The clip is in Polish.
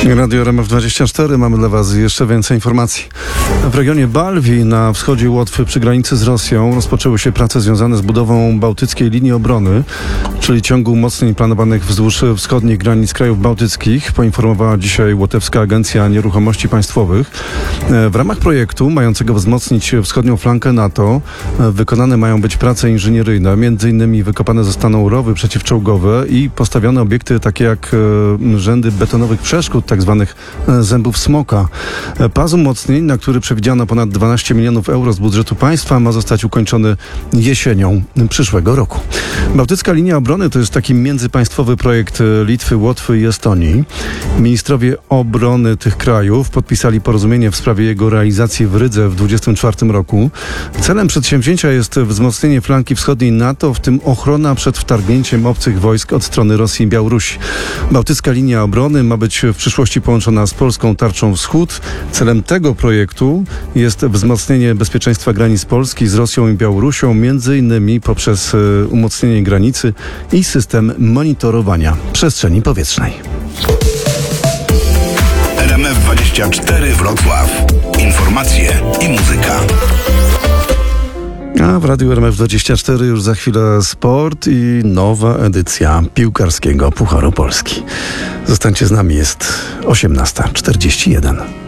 Radio RMF24. Mamy dla Was jeszcze więcej informacji. W regionie Balwi na wschodzie Łotwy przy granicy z Rosją rozpoczęły się prace związane z budową Bałtyckiej Linii Obrony, czyli ciągu umocnień planowanych wzdłuż wschodnich granic krajów bałtyckich, poinformowała dzisiaj Łotewska Agencja Nieruchomości Państwowych. W ramach projektu mającego wzmocnić wschodnią flankę NATO wykonane mają być prace inżynieryjne. Między innymi wykopane zostaną rowy przeciwczołgowe i postawione obiekty takie jak rzędy betonowych przeszkód, tak zwanych zębów smoka. Pas umocnień, na który przewidziano ponad 12 milionów euro z budżetu państwa, ma zostać ukończony jesienią przyszłego roku. Bałtycka Linia Obrony to jest taki międzypaństwowy projekt Litwy, Łotwy i Estonii. Ministrowie obrony tych krajów podpisali porozumienie w sprawie jego realizacji w Rydze w 2024 roku. Celem przedsięwzięcia jest wzmocnienie flanki wschodniej NATO, w tym ochrona przed wtargnięciem obcych wojsk od strony Rosji i Białorusi. Bałtycka Linia Obrony ma być w przyszłości połączona z polską Tarczą Wschód. Celem tego projektu jest wzmocnienie bezpieczeństwa granic Polski z Rosją i Białorusią, między innymi poprzez umocnienie granicy i system monitorowania przestrzeni powietrznej. RMF24 Wrocław. Informacje i muzyka. A w Radiu RMF24 już za chwilę sport i nowa edycja piłkarskiego Pucharu Polski. Zostańcie z nami, jest 18:41.